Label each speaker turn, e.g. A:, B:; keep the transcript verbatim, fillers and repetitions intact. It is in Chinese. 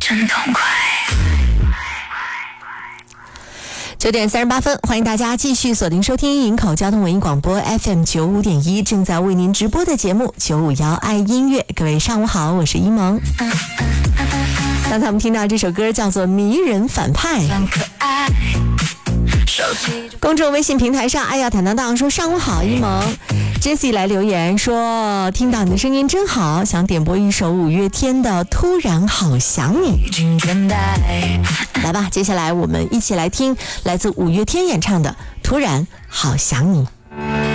A: 真痛快。
B: 九点三十八分，欢迎大家继续锁定收听营口交通文艺广播 F M 九五点一，正在为您直播的节目九五幺爱音乐。各位上午好，我是一萌。刚才我们听到这首歌叫做《迷人反派》。公众微信平台上，爱要坦荡荡说上午好，一萌。Jessie 来留言说听到你的声音真好，想点播一首五月天的《突然好想你》。来吧，接下来我们一起来听来自五月天演唱的《突然好想你》。